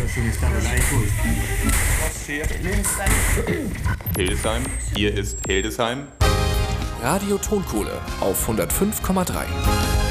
Hildesheim, hier ist Hildesheim. Radio Tonkohle auf 105,3.